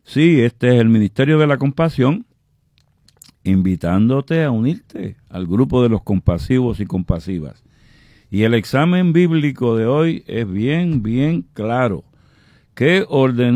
Sí, este es el Ministerio de la Compasión, invitándote a unirte al grupo de los compasivos y compasivas. Y el examen bíblico de hoy es bien claro. ¿Qué ordenó